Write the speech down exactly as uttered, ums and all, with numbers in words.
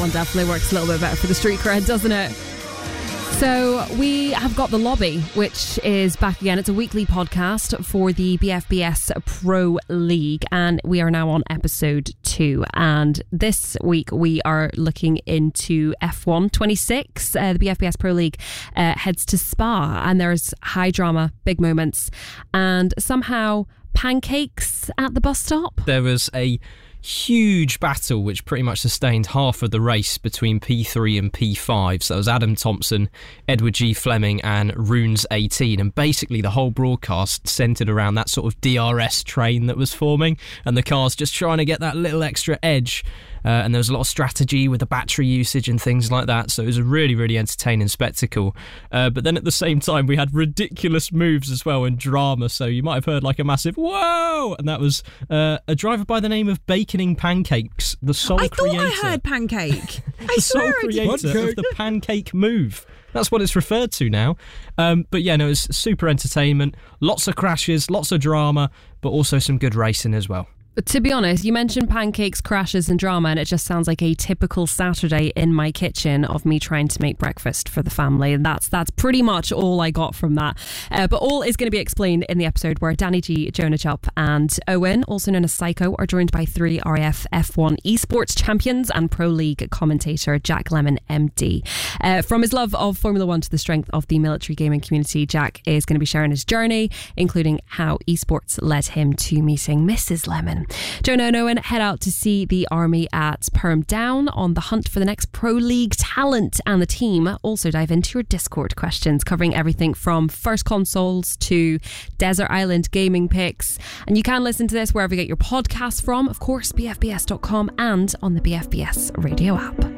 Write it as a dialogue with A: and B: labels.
A: One definitely works a little bit better for the street cred, doesn't it? So we have got The Lobby, which is back again. It's a weekly podcast for the B F B S Pro League, and we are now on episode two. And this week we are looking into F one twenty-six. Uh, the B F B S Pro League uh, heads to Spa, and there's high drama, big moments, and somehow pancakes at the bus stop.
B: There was a huge battle which pretty much sustained half of the race between P three and P five. So that was Adam Thompson, Edward G. Fleming and Runes eighteen, and basically the whole broadcast centred around that sort of D R S train that was forming and the cars just trying to get that little extra edge. Uh, and there was a lot of strategy with the battery usage and things like that, so it was a really, really entertaining spectacle. Uh, but then at the same time, we had ridiculous moves as well and drama, so you might have heard like a massive whoa, and that was uh, a driver by the name of Baconing Pancakes, the sole
C: I
B: creator.
C: I thought I heard pancake. I
B: the
C: swear
B: sole
C: I did.
B: creator of the pancake move. That's what it's referred to now. Um, but yeah, no, it's super entertainment, lots of crashes, lots of drama, but also some good racing as well.
A: To be honest, you mentioned pancakes, crashes and drama, and it just sounds like a typical Saturday in my kitchen of me trying to make breakfast for the family. And that's that's pretty much all I got from that. Uh, but all is going to be explained in the episode where Danny G, Jonah Chup and Owen, also known as Psycho, are joined by three R A F F one esports champions and Pro League commentator Jack Lemon M D. Uh, from his love of Formula One to the strength of the military gaming community, Jack is going to be sharing his journey, including how esports led him to meeting Missus Lemon. Jonah and Owen head out to see the army at Perm Down on the hunt for the next Pro League talent, and the team also dive into your Discord questions, covering everything from first consoles to Desert Island gaming picks. And you can listen to this wherever you get your podcasts from, of course, B F B S dot com and on the B F B S radio app.